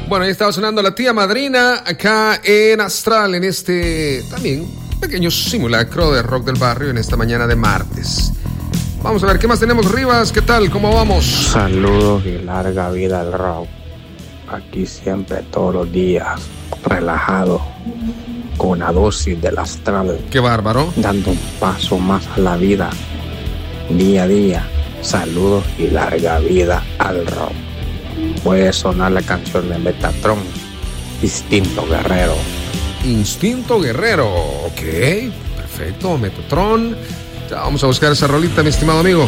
Bueno, ahí estaba sonando la tía madrina acá en Astral, en este también pequeño simulacro de rock del barrio en esta mañana de martes. Vamos a ver, ¿qué más tenemos, Rivas? ¿Qué tal? ¿Cómo vamos? Saludos y larga vida al rock. Aquí siempre, todos los días, relajado, con una dosis del Astral. ¡Qué bárbaro! Dando un paso más a la vida, día a día. Saludos y larga vida al rock. Puede sonar la canción de Metatron, Instinto Guerrero. Instinto Guerrero, ok, perfecto, Metatron. Ya vamos a buscar esa rolita, mi estimado amigo.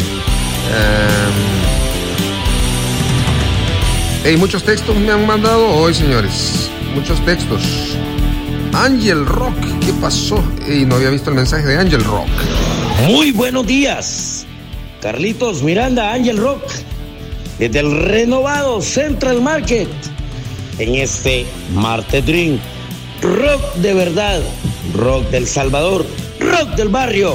Muchos textos me han mandado hoy, señores. Muchos textos. Angel Rock, ¿qué pasó? No había visto el mensaje de Angel Rock. Muy buenos días, Carlitos Miranda, Angel Rock, desde el renovado Central Market, en este Marte Dream. Rock de verdad, rock del Salvador, rock del barrio.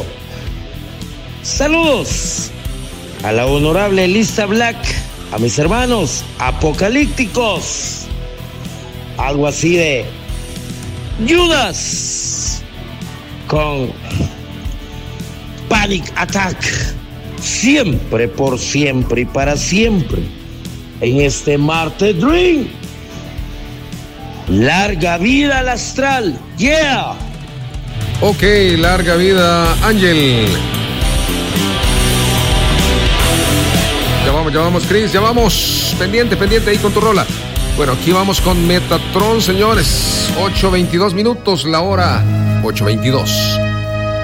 Saludos a la honorable Lista Black, a mis hermanos apocalípticos. Algo así de Judas con Panic Attack. Siempre, por siempre y para siempre en este Marte Dream. Larga vida al Astral, yeah. Ok, larga vida, Ángel. Ya vamos, Chris, ya vamos. Pendiente ahí con tu rola. Bueno, aquí vamos con Metatron, señores. 8:22 minutos, la hora 8:22.